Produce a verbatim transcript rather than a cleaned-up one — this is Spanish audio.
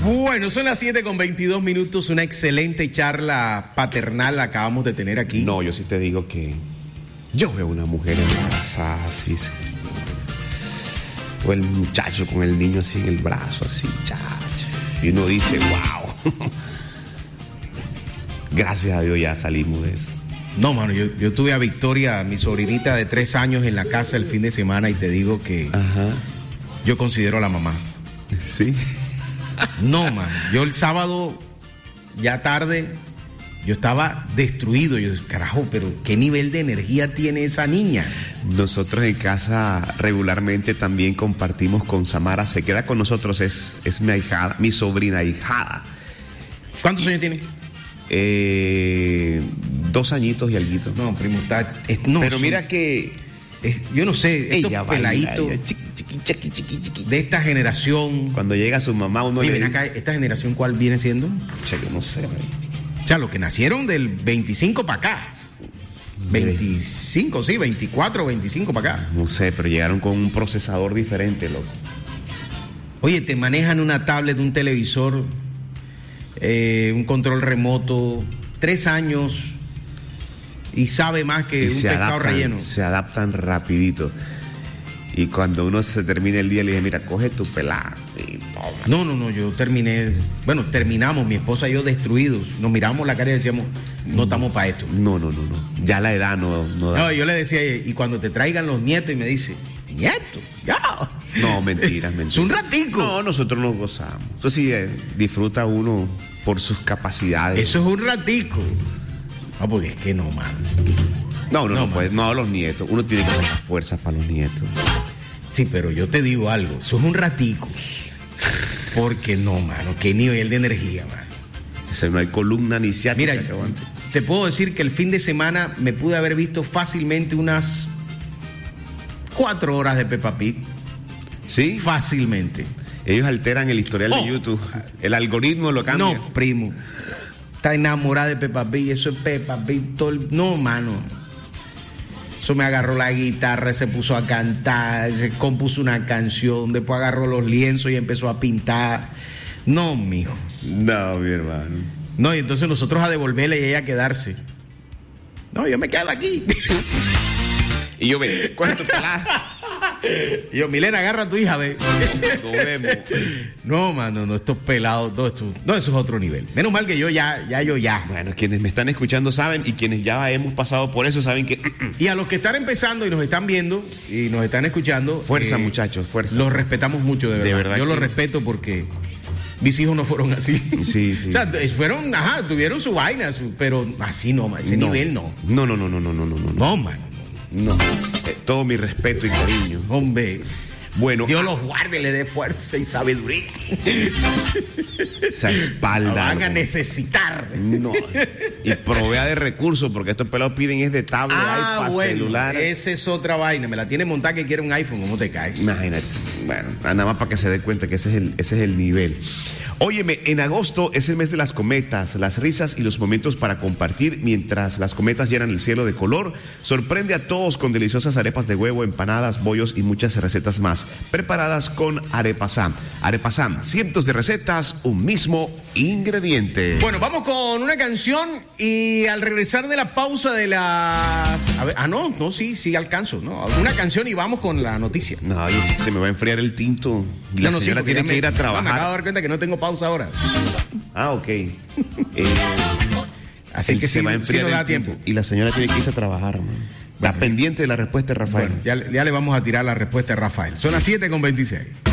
Bueno, son las siete con veintidós minutos, una excelente charla paternal acabamos de tener aquí. No, yo sí te digo que yo veo una mujer embarazada así, o el muchacho con el niño así en el brazo, así, chacho, y uno dice, wow. Gracias a Dios ya salimos de eso. No, mano, yo, yo tuve a Victoria, mi sobrinita de tres años, en la casa el fin de semana y te digo que Ajá. yo considero a la mamá. ¿Sí? No, man, yo el sábado, ya tarde, yo estaba destruido. Yo, carajo, pero ¿qué nivel de energía tiene esa niña? Nosotros en casa regularmente también compartimos con Samara. Se queda con nosotros, es, es mi ahijada, mi sobrina ahijada. ¿Cuántos años tiene? Eh, dos añitos y alguito. No, primo, está... Es, no, pero son, mira que... Es, yo no sé, estos ella peladitos baila, ella, chiqui, chiqui, chiqui, chiqui, chiqui. de esta generación... Cuando llega su mamá uno Oye, le ven acá, ¿esta generación cuál viene siendo? Che, yo no sé, man. O sea, los que nacieron del veinticinco para acá. veinticinco, sí, veinticuatro, veinticinco para acá. No sé, pero llegaron con un procesador diferente, loco. Oye, te manejan una tablet, un televisor, eh, un control remoto, tres años y sabe más que Y un se pescado adaptan, relleno. se adaptan rapidito. Y cuando uno se termina el día, le dije, mira, coge tu pelada y toma. No, no, no, yo terminé, bueno, terminamos, mi esposa y yo destruidos. Nos miramos la cara y decíamos, no estamos para esto. No, no, no, no. Ya la edad no, no da. No, yo le decía, y cuando te traigan los nietos, y me dice, nieto, ya. No, mentiras, mentiras. Es un ratico. No, nosotros nos gozamos. Entonces sí, eh, disfruta uno por sus capacidades. Eso es un ratico. No, porque es que no, mano. No, no, No, no, man. puede, no, los nietos. Uno tiene que sacar fuerzas para los nietos. Sí, pero yo te digo algo, eso es un ratico. Porque no, mano, qué nivel de energía, mano. Eso no hay columna ni ciática Mira, que aguante. te puedo decir que el fin de semana me pude haber visto fácilmente unas cuatro horas de Peppa Pig. ¿Sí? Fácilmente. Ellos alteran el historial Oh. de YouTube. El algoritmo lo cambia. No, primo. Está enamorada de Peppa Pig, eso es Peppa Pig. Todo el... No, mano. Eso me agarró la guitarra, se puso a cantar, compuso una canción, después agarró los lienzos y empezó a pintar. No, mijo. No, mi hermano. No, y entonces nosotros a devolverle y ella a quedarse. No, yo me quedo aquí. Y yo, ven, ¿cuál es tu pelada? Y yo, Milena, agarra a tu hija, ve. Nos vemos. No, mano, no, estos pelados, no, esto, no, eso es otro nivel. Menos mal que yo ya, ya, yo ya. Bueno, quienes me están escuchando saben, y quienes ya hemos pasado por eso saben que... Y a los que están empezando y nos están viendo y nos están escuchando. Fuerza, eh, muchachos, fuerza. Los fuerza. respetamos mucho, de verdad. De verdad yo que- los respeto porque mis hijos no fueron así. Sí, sí. O sea, fueron, ajá, tuvieron su vaina, su- pero así no, ese No. nivel no. No, no, no, no, no, no, no, no. No, mano. No. Eh, todo mi respeto y cariño. Hombre. Bueno, Dios los guarde, le dé fuerza y sabiduría. esa Lo espalda. van a hermano. necesitar. No. Y provea de recursos, porque estos pelados piden es de tablet, Ah, iPad, bueno, celular. esa es otra vaina. Me la tiene montada que quiere un iPhone, ¿cómo te cae? Imagínate. Bueno, nada más para que se dé cuenta que ese es el, ese es el nivel. Óyeme, en agosto es el mes de las cometas, las risas y los momentos para compartir mientras las cometas llenan el cielo de color. Sorprende a todos con deliciosas arepas de huevo, empanadas, bollos y muchas recetas más, preparadas con Arepasam. Arepasam, cientos de recetas, un mismo ingrediente. Bueno, vamos con una canción y al regresar de la pausa de las... A ver, ah, no, no, sí, sí alcanzo, ¿no? Una canción y vamos con la noticia. No, oye, se me va a enfriar el tinto y la No, no, sí, señora porque tiene ya que ir a me- no, me acabo de trabajar. dar cuenta que no tengo pausa ahora. Ah, ok. Eh, Así él que se sí, va a sí enfriar nos da el tinto. tiempo. Y la señora tiene que irse a trabajar, hermano. Está pendiente de la respuesta de Rafael. Bueno, ya, ya le vamos a tirar la respuesta a Rafael. Son las siete con veintiséis.